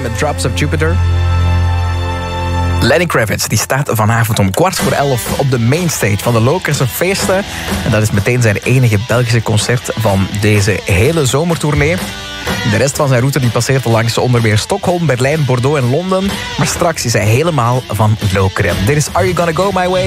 met Drops of Jupiter. Lenny Kravitz die staat vanavond om 11:15 op de mainstage van de Lokerse Feesten. En dat is meteen zijn enige Belgische concert van deze hele zomertournee. De rest van zijn route die passeert langs onder meer Stockholm, Berlijn, Bordeaux en Londen. Maar straks is hij helemaal van Lokeren. Dit is Are You Gonna Go My Way?